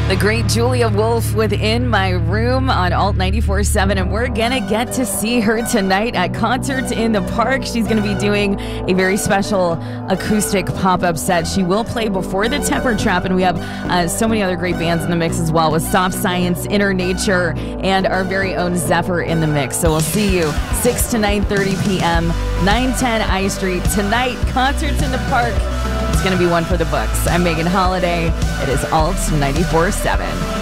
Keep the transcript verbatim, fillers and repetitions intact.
The great Julia Wolf within my room on Alt ninety-four point seven, and we're gonna get to see her tonight at Concerts in the Park. She's gonna be doing a very special acoustic pop-up set. She will play before the Temper Trap, and we have uh, so many other great bands in the mix as well, with Soft Science, Inner Nature, and our very own Zephyr in the mix. So we'll see you six to nine thirty p.m., nine ten I Street tonight. Concerts in the Park. It's going to be one for the books. I'm Megan Holiday. It is Alt ninety-four point seven.